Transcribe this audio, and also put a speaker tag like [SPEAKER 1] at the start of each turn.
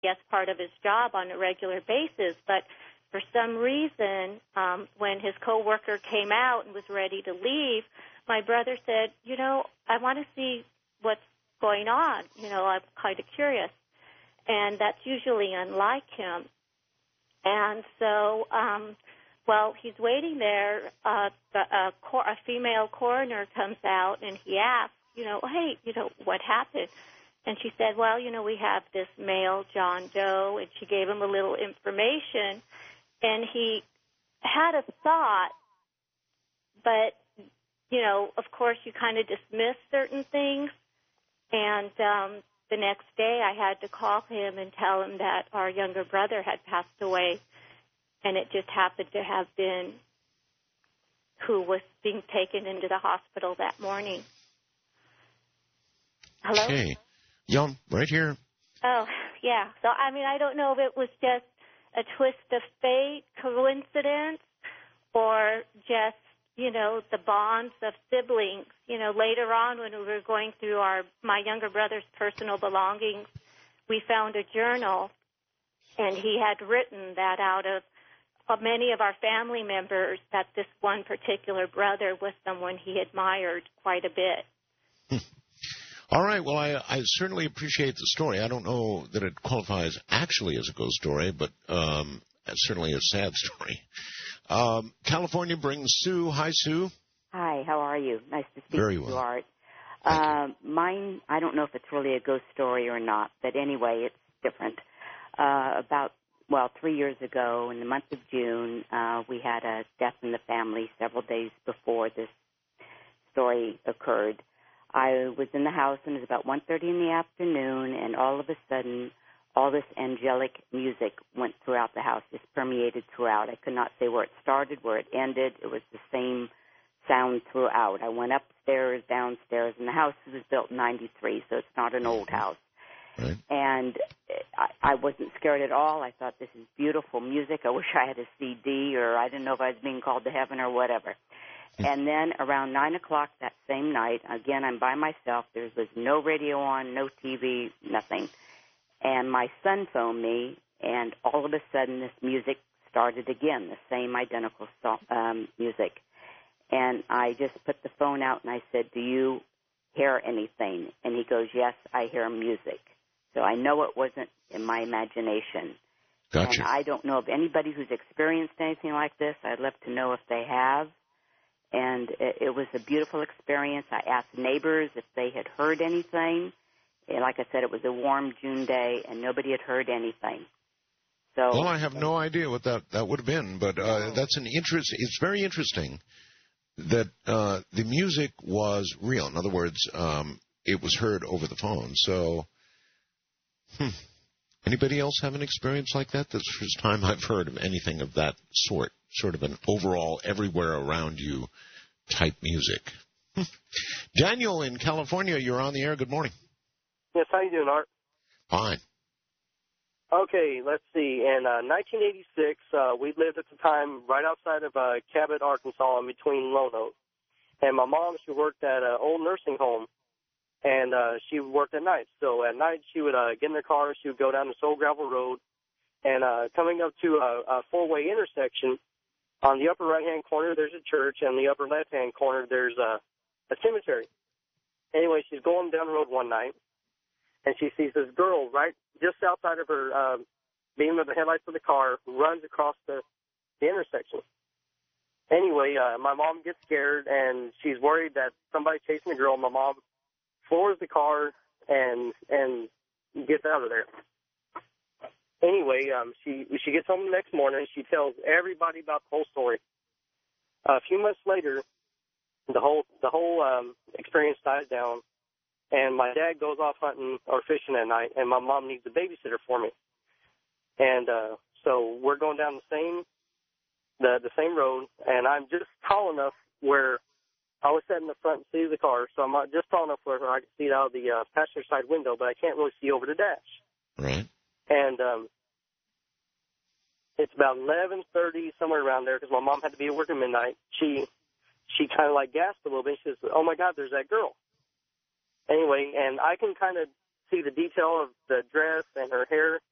[SPEAKER 1] as part of his job on a regular basis. But for some reason, when his coworker came out and was ready to leave, my brother said, I want to see what's going on. I'm kind of curious. And that's usually unlike him. And so, while he's waiting there, a female coroner comes out and he asks, hey, what happened? And she said, well, we have this male, John Doe, and she gave him a little information. And he had a thought, but, of course, you kind of dismiss certain things. And the next day I had to call him and tell him that our younger brother had passed away, and it just happened to have been who was being taken into the hospital that morning. Hello?
[SPEAKER 2] Okay. Yeah, right here.
[SPEAKER 1] Oh, yeah. So, I don't know if it was just a twist of fate, coincidence, or just, the bonds of siblings. Later on when we were going through my younger brother's personal belongings, we found a journal, and he had written that out of many of our family members that this one particular brother was someone he admired quite a bit.
[SPEAKER 2] All right. Well, I certainly appreciate the story. I don't know that it qualifies actually as a ghost story, but certainly a sad story. California brings Sue. Hi, Sue.
[SPEAKER 3] Hi, how are you? Nice to speak
[SPEAKER 2] Very
[SPEAKER 3] to
[SPEAKER 2] well.
[SPEAKER 3] you, Art.
[SPEAKER 2] Thank you.
[SPEAKER 3] Mine, I don't know if it's really a ghost story or not, but anyway, it's different. About 3 years ago, in the month of June, we had a death in the family several days before this story occurred. I was in the house, and it was about 1:30 in the afternoon, and all of a sudden, all this angelic music went throughout the house, just permeated throughout. I could not say where it started, where it ended. It was the same sound throughout. I went upstairs, downstairs, and the house was built in 93, so it's not an old house.
[SPEAKER 2] Right.
[SPEAKER 3] And I wasn't scared at all. I thought, this is beautiful music. I wish I had a CD, or I didn't know if I was being called to heaven or whatever. And then around 9 o'clock that same night, again, I'm by myself. There was no radio on, no TV, nothing. And my son phoned me, and all of a sudden this music started again, the same identical music. And I just put the phone out, and I said, do you hear anything? And he goes, yes, I hear music. So I know it wasn't in my imagination.
[SPEAKER 2] Gotcha.
[SPEAKER 3] And I don't know of anybody who's experienced anything like this. I'd love to know if they have. And it was a beautiful experience. I asked neighbors if they had heard anything. And like I said, it was a warm June day, and nobody had heard anything. So,
[SPEAKER 2] well, I have no idea what that would have been, but that's an interest. It's very interesting that the music was real. In other words, it was heard over the phone. So, anybody else have an experience like that? That's the first time I've heard of anything of that sort of an overall everywhere around you type music. Daniel in California, you're on the air. Good morning.
[SPEAKER 4] Yes, how you doing, Art?
[SPEAKER 2] Fine.
[SPEAKER 4] Okay, let's see. In 1986, we lived at the time right outside of Cabot, Arkansas, in between Lone Oak. And my mom, she worked at an old nursing home, and she worked at night. So at night, she would get in her car, she would go down the Soul Gravel Road, and coming up to a four-way intersection, on the upper right-hand corner, there's a church, and the upper left-hand corner, there's a cemetery. Anyway, she's going down the road one night, and she sees this girl right just outside of her beam of the headlights of the car, runs across the intersection. Anyway, my mom gets scared, and she's worried that somebody's chasing the girl. My mom floors the car and gets out of there. Anyway, she gets home the next morning. She tells everybody about the whole story. A few months later, the whole experience dies down, and my dad goes off hunting or fishing at night, and my mom needs a babysitter for me. And so we're going down the same road, and I'm just tall enough where I was sitting in the front seat of the car, so I'm just tall enough where I can see it out of the passenger side window, but I can't really see over the dash.
[SPEAKER 2] Right.
[SPEAKER 4] And it's about 11:30, somewhere around there, because my mom had to be at work at midnight. She kind of like gasped a little bit. She says, "Oh my God, there's that girl." Anyway, and I can kind of see the detail of the dress and her hair,